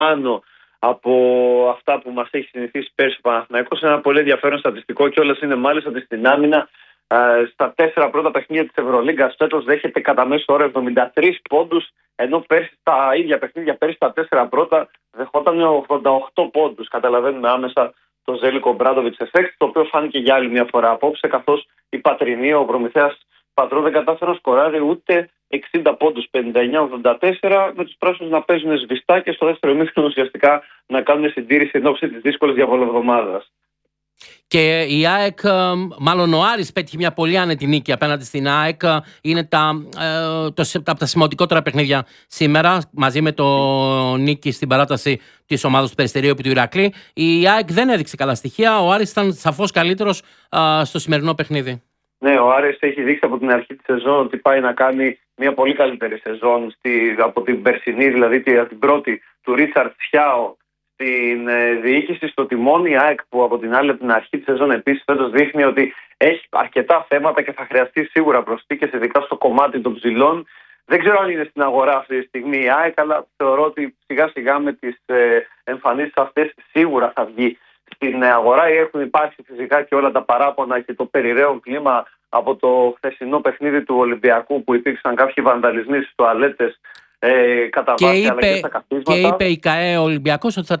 πάνω από αυτά που μας έχει συνηθίσει πέρσι ο Παναθηναϊκός. Ένα πολύ ενδιαφέρον στατιστικό κιόλας είναι μάλιστα ότι στην άμυνα στα 4 πρώτα παιχνίδια της Ευρωλίγκας φέτος δέχεται κατά μέσο όρο 73 πόντους, ενώ πέρσι στα ίδια παιχνίδια, πέρσι στα 4 πρώτα δεχόταν 88 πόντους. Καταλαβαίνουμε άμεσα το Ζέλικο Μπράντοβιτς εφέκτ, το οποίο φάνηκε για άλλη μια φορά απόψε, καθώς η Πατρινή, ο προμηθέας πατρών, δεν κατάφερε να σκοράρει ούτε 60 πόντους, 59-84, με τους πράσινους να παίζουν σβηστά και στο δεύτερο ημίχρονο ουσιαστικά να κάνουν συντήρηση εν ώψη της δύσκολης διαβολοβδομάδας. Και η ΑΕΚ, μάλλον ο Άρης πέτυχε μια πολύ άνετη νίκη απέναντι στην ΑΕΚ. Είναι από τα σημαντικότερα παιχνίδια σήμερα, μαζί με το νίκη στην παράταση της ομάδας του Περιστερίου επί του Ηρακλή. Η ΑΕΚ δεν έδειξε καλά στοιχεία. Ο Άρης ήταν σαφώς καλύτερος στο σημερινό παιχνίδι. Ναι, ο Άρης έχει δείξει από την αρχή της σεζόν ότι πάει να κάνει μια πολύ καλύτερη σεζόν από την περσινή, δηλαδή την πρώτη του Ρίτσαρτ Σιάο στην διοίκηση, στο τιμόνι. Η ΑΕΚ, που από την άλλη, από την αρχή της σεζόν επίσης φέτος δείχνει ότι έχει αρκετά θέματα και θα χρειαστεί σίγουρα προσθήκες, ειδικά στο κομμάτι των ψηλών. Δεν ξέρω αν είναι στην αγορά αυτή τη στιγμή η ΑΕΚ, αλλά θεωρώ ότι σιγά σιγά με τις εμφανίσεις αυτές σίγουρα θα βγει στην αγορά. Έχουν υπάρξει φυσικά και όλα τα παράπονα και το περιραίον κλίμα από το χθεσινό παιχνίδι του Ολυμπιακού, που υπήρξαν κάποιοι βανδαλισμοί στις τουαλέτες κατά βάση, αλλά και στα καθίσματα. Και είπε η ΚΑΕ ο Ολυμπιακός ότι θα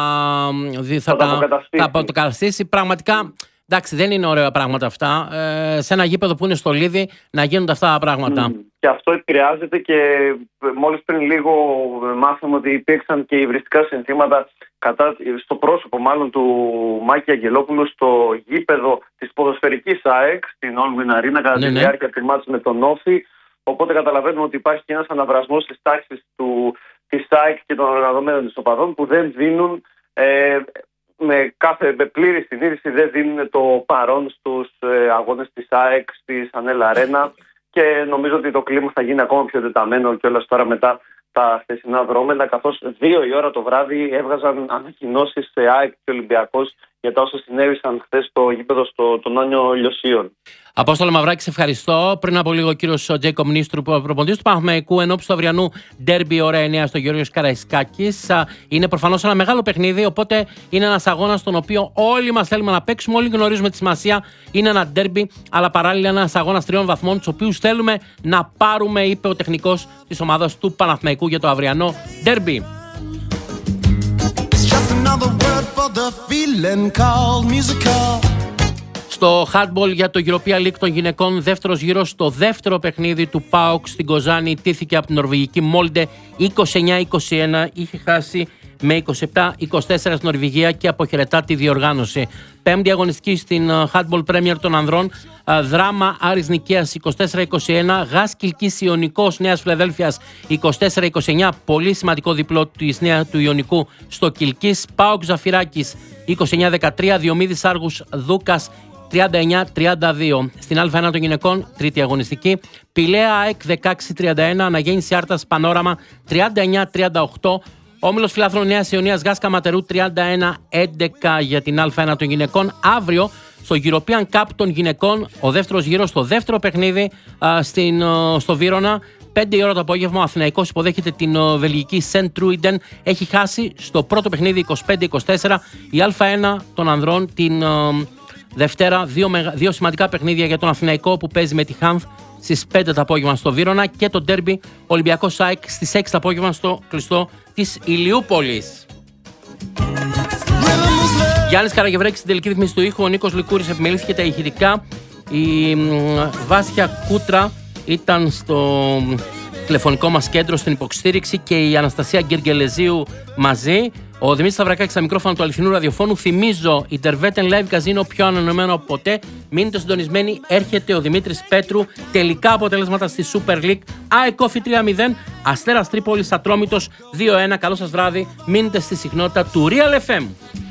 τα αποκαταστήσει. Πραγματικά, εντάξει, δεν είναι ωραία πράγματα αυτά. Σε ένα γήπεδο που είναι στο Λίδι να γίνονται αυτά τα πράγματα. Και αυτό επηρεάζεται, και μόλις πριν λίγο μάθαμε ότι υπήρξαν και υβριστικά συνθήματα στο πρόσωπο μάλλον του Μάκη Αγγελόπουλου στο γήπεδο της ποδοσφαιρικής ΑΕΚ στην Όλμιν Αρίνα κατά τη διάρκεια του μάτς με τον Όφη. Οπότε καταλαβαίνουμε ότι υπάρχει και ένας αναβρασμός στις τάξεις της ΑΕΚ και των οργανωμένων της οπαδών, που δεν δίνουν με πλήρη συνείδηση, δεν δίνουν το παρόν στους αγώνες της ΑΕΚ στη Σανέλ Αρένα, και νομίζω ότι το κλίμα θα γίνει ακόμα πιο τεταμένο κιόλας τώρα μετά τα χθεσινά δρόμενα, καθώς 2 η ώρα το βράδυ έβγαζαν ανακοινώσεις σε ΑΕΚ και Ολυμπιακός για τα όσα συνέβησαν χθες στο γήπεδο των Άνιο Λιωσίων. Απόστολο Μαυράκη, σε ευχαριστώ. Πριν από λίγο ο κύριος Τζέικομ Νίστρου, προπονητής του Παναθηναϊκού, ενόψει του αυριανού ντέρμπι ώρα 9 στο Γιώργος Καραϊσκάκης. Είναι προφανώς ένα μεγάλο παιχνίδι, οπότε είναι ένας αγώνας στον οποίο όλοι μας θέλουμε να παίξουμε, όλοι γνωρίζουμε τη σημασία. Είναι ένα ντέρμπι, αλλά παράλληλα ένας αγώνας 3 βαθμών, τους οποίους θέλουμε να πάρουμε, είπε ο τεχνικός της ομάδας του Παναθηναϊκού για το αυριανό ντέρμπι. Στο handball για το European League των γυναικών, δεύτερος γύρος, στο δεύτερο παιχνίδι του ΠΑΟΚ στην Κοζάνη, τύθηκε από την νορβηγική Μόλντε 29-21, είχε χάσει με 27-24 στην Νορβηγία και αποχαιρετά τη διοργάνωση. Πέμπτη αγωνιστική στην handball Premier των ανδρών, δράμα Άρης Νικαίας 24-21, Γας Κιλκής Ιωνικός Νέας Φιλαδέλφειας 24-29, πολύ σημαντικό διπλό του Ιωνικού στο Κιλκής. ΠΑΟΚ Ζαφυράκης 29-13, Διομήδης Άργους Δούκας 39-32. Στην Α1 των γυναικών, τρίτη αγωνιστική, Πηλαία ΑΕΚ 16-31, Αναγέννηση Άρτας Πανόραμα 39-38, Όμιλος Φιλάθλων Νέας Ιωνίας Γας Καματερού 31-11 για την Α1 των γυναικών. Αύριο στο European Cup των γυναικών, ο δεύτερος γύρος, στο δεύτερο παιχνίδι στο Βύρωνα, 5 η ώρα το απόγευμα, ο Αθηναϊκός υποδέχεται την βελγική Σεντ Τρούιντεν. Έχει χάσει στο πρώτο παιχνίδι 25-24. Η Α1 των ανδρών την Δευτέρα, δύο σημαντικά παιχνίδια για τον Αθηναϊκό που παίζει με τη Χάνθ στις 5 το απόγευμα στο Βύρωνα, και το ντέρμπι Ολυμπιακός ΑΕΚ στις 6 το απόγευμα στο κλειστό της Ηλιούπολης. Γιάννης Καραγευρέκης στην τελική ρυθμίση του ήχου, ο Νίκος Λικούρης επιμελήθηκε τα ηχητικά, η Βάσια Κούτρα ήταν στο τηλεφωνικό μας κέντρο στην υποστήριξη και η Αναστασία Γκεργελεζίου μαζί. Ο Δημήτρης Σταυρακάκης στα μικρόφωνα του αληθινού ραδιοφώνου. Θυμίζω, η Intervetten Live Casino πιο ανανεωμένο από ποτέ. Μείνετε συντονισμένοι, έρχεται ο Δημήτρης Πέτρου. Τελικά αποτελέσματα στη Super League. ΑΕΚ Όφη 3-0, Αστέρας Τρίπολης Ατρόμητος 2-1. Καλό σας βράδυ, μείνετε στη συχνότητα του Real FM.